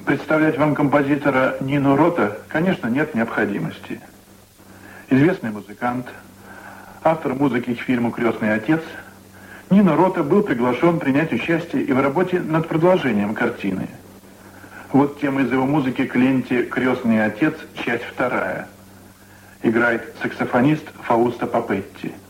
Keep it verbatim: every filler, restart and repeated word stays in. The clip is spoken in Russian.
Представлять вам композитора Нино Рота, конечно, нет необходимости. Известный музыкант, автор музыки к фильму «Крестный отец», Нино Рота был приглашен принять участие и в работе над продолжением картины. Вот тема из его музыки к ленте «Крестный отец», часть вторая. Играет саксофонист Фаусто Папетти.